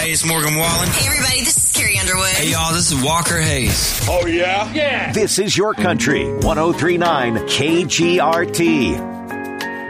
Hey, it's Morgan Wallen. Hey, everybody, this is Carrie Underwood. Hey, y'all, this is Walker Hayes. Oh, yeah? Yeah. This is your country, 103.9 KGRT.